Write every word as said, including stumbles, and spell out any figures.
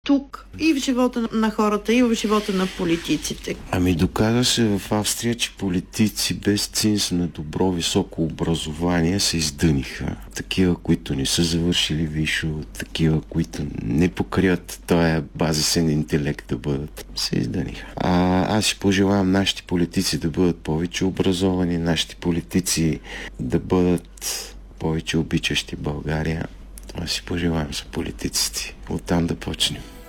тук и в живота на хората, и в живота на политиците? Ами доказва се в Австрия, че политици без ценз на добро високо образование се издъниха. Такива, които не са завършили висше, такива, които не покриват този базисен интелект да бъдат, се издъниха. А аз си пожелавам нашите политици да бъдат повече образовани, нашите политици да бъдат повече обичащи България. Това си пожелавам за политиците. Оттам да почнем.